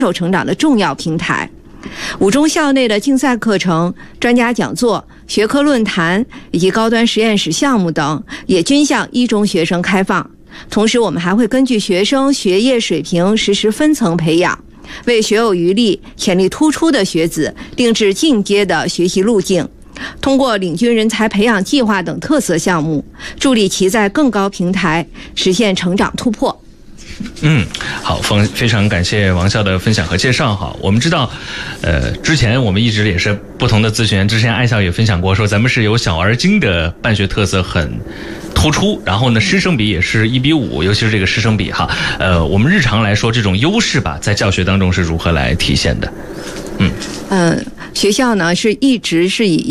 手成长的重要平台。五中校内的竞赛课程、专家讲座、学科论坛以及高端实验室项目等，也均向一中学生开放。同时，我们还会根据学生学业水平实施分层培养，为学有余力、潜力突出的学子定制进阶的学习路径，通过领军人才培养计划等特色项目，助力其在更高平台实现成长突破。 好，非常感谢王校的分享和介绍哈。我们知道，之前我们一直也是不同的咨询员，之前艾校也分享过，说咱们是有小而精的办学特色很突出，然后呢，师生比也是1比5，尤其是这个师生比哈。我们日常来说，这种优势吧，在教学当中是如何来体现的？ 学校呢一直是以